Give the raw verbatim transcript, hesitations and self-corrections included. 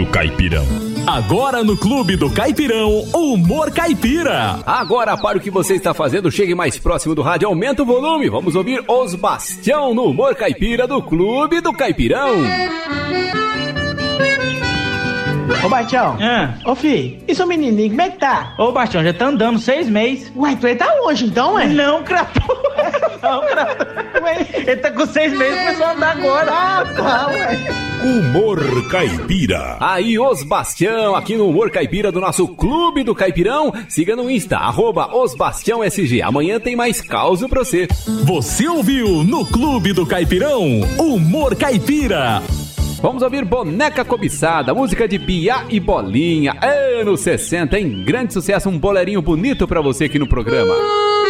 Caipirão. Agora no Clube do Caipirão, Humor Caipira. Agora para o que você está fazendo, chegue mais próximo do rádio, aumenta o volume. Vamos ouvir Os Bastião no Humor Caipira do Clube do Caipirão. Ô, Bastião. Ah. Ô, filho, e seu menininho, como é que tá? Ô, Bastião, já tá andando seis meses. Ué, tu ele tá longe então, ué? Não, criatura. Não, criatura. Ele tá com seis meses e começou a andar agora. Ah, tá, ué. Humor Caipira. Aí, Os Bastião, aqui no Humor Caipira do nosso Clube do Caipirão. Siga no Insta, arroba Os Bastião S G. Amanhã tem mais caos pra você. Você ouviu no Clube do Caipirão, Humor Caipira. Vamos ouvir Boneca Cobiçada, música de Biá e Bolinha, anos sessenta, em grande sucesso, um bolerinho bonito pra você aqui no programa.